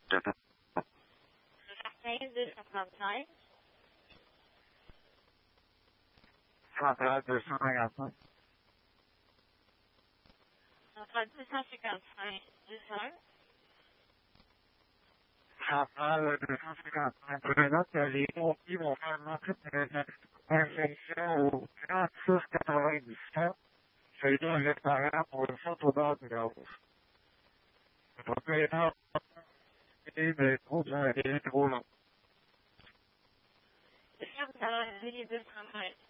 Marseille 235. Centrale 255. Centrale 255. 200. Centrale 255. Président, les pompiers vont faire une enquête d'infection au 3697. C'est dans l'extérieur pour une photo d'or du gaz. Le propriétaire mais trop bien, il est trop long. Le ferme, ça va, 235.